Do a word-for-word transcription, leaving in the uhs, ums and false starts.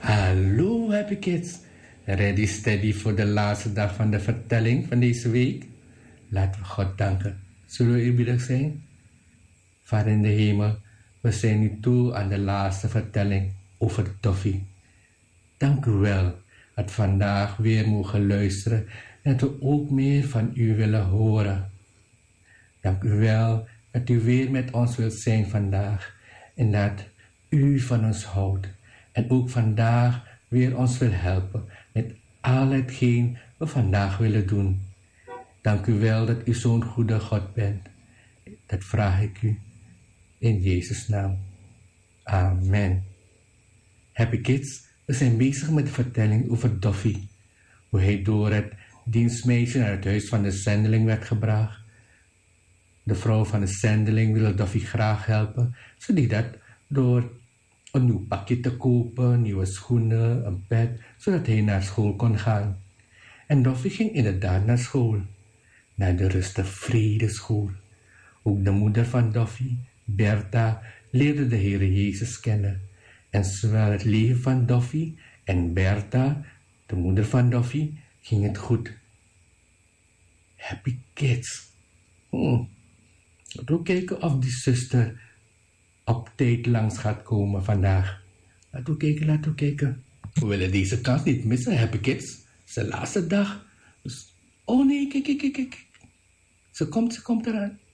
Hallo Happy Kids, ready steady voor de laatste dag van de vertelling van deze week? Laten we God danken. Zullen we eerbiedig zijn? Vader in de hemel, we zijn nu toe aan de laatste vertelling over Doffie. Dank u wel dat vandaag weer mogen luisteren en dat we ook meer van u willen horen. Dank u wel dat u weer met ons wilt zijn vandaag en dat u van ons houdt. En ook vandaag weer ons wil helpen met al hetgeen we vandaag willen doen. Dank u wel dat u zo'n goede God bent. Dat vraag ik u in Jezus' naam. Amen. Happy Kids, we zijn bezig met de vertelling over Doffie. Hoe hij door het dienstmeisje naar het huis van de zendeling werd gebracht. De vrouw van de zendeling wilde Doffie graag helpen, zodat dat door een nieuw pakje te kopen, nieuwe schoenen, een bed, zodat hij naar school kon gaan. En Doffie ging inderdaad naar school, naar de Rustenvrede school. Ook de moeder van Doffie, Bertha, leerde de Heere Jezus kennen. En zowel het leven van Doffie en Bertha, de moeder van Doffie, ging het goed. Happy Kids. Hmm. Laten we kijken of die zuster op tijd langs gaat komen vandaag. Laten we kijken, laten we kijken. We willen deze kans niet missen, Happy Kids. Het is de laatste dag. Dus, oh nee, kijk, kijk, kijk, kijk. Ze komt, ze komt eraan.